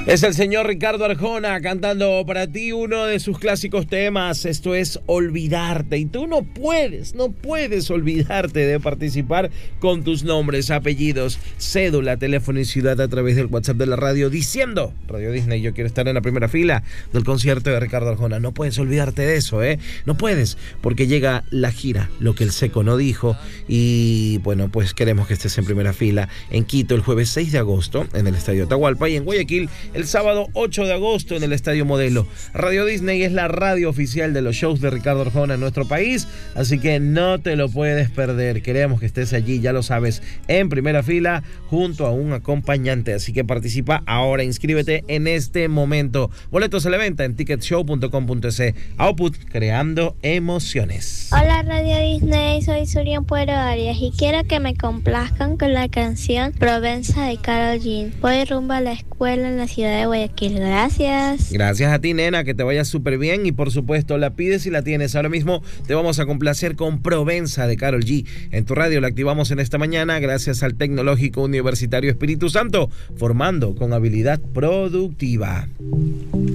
Es el señor Ricardo Arjona cantando para ti uno de sus clásicos temas. Esto es Olvidarte. Y tú no puedes olvidarte de participar con tus nombres, apellidos, cédula, teléfono y ciudad a través del WhatsApp de la radio diciendo: Radio Disney, yo quiero estar en la primera fila del concierto de Ricardo Arjona. No puedes olvidarte de eso, no puedes, porque llega la gira Lo que el Seco no dijo. Y bueno, pues queremos que estés en primera fila en Quito el jueves 6 de agosto en el Estadio Atahualpa y en Guayaquil el sábado 8 de agosto en el Estadio Modelo. Radio Disney es la radio oficial de los shows de Ricardo Arjona en nuestro país, así que no te lo puedes perder. Queremos que estés allí, ya lo sabes, en primera fila junto a un acompañante, así que participa ahora, inscríbete en este momento. Boletos a la venta en ticketshow.com.es. Output, creando emociones. Hola Radio Disney, soy Surian Puero Arias y quiero que me complazcan con la canción Provenza de Karol G. Voy rumbo a la escuela en la ciudad de Guayaquil. Gracias. Gracias a ti, nena, que te vaya súper bien y por supuesto la pides y la tienes. Ahora mismo te vamos a complacer con Provenza de Karol G. En tu radio la activamos en esta mañana gracias al Tecnológico Universitario Espíritu Santo, formando con habilidad productiva.